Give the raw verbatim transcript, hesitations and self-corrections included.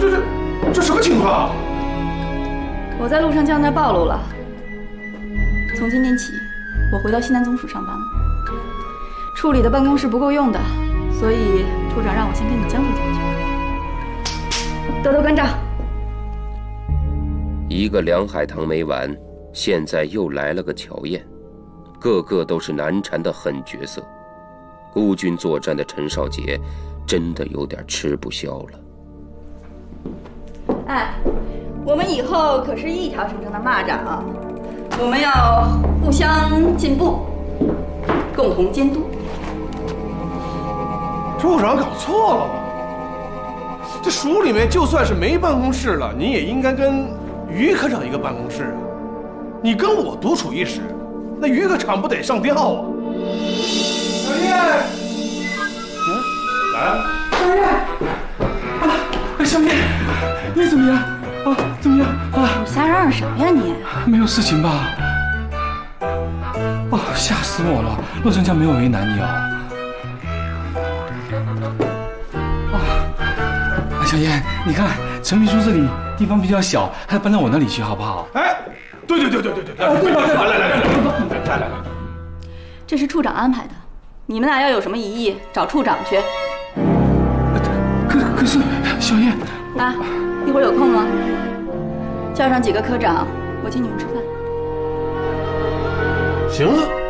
这这这什么情况？ 我在陆上将那儿暴露了。从今天起，我回到西南总署上班了。处理的办公室不够用的，所以处长让我先跟你将就将就。多多关照。 一个梁海棠没完，现在又来了个乔燕，个个都是难缠的狠角色。孤军作战的陈少杰真的有点吃不消了。 哎，我们以后可是一条绳上的蚂蚱啊！我们要互相进步，共同监督。 处长搞错了吧？这署里面就算是没办公室了，你也应该跟于科长一个办公室啊！你跟我独处一室，那于科长不得上吊啊？小叶，嗯，来了。 小叶，啊，小叶，你怎么样？啊，怎么样？啊， 你瞎嚷嚷什么呀你？ 没有事情吧？哦，吓死我了！陆成家没有为难你哦。啊，小燕，你看陈秘书这里地方比较小，还搬到我那里去好不好？ 哎，对对对对对对对，对吧对吧？来来来来来来来， 这是处长安排的，你们俩要有什么异议，找处长去。 可可是，小燕， 啊，一会儿有空吗？叫上几个科长，我请你们吃饭。 行啊。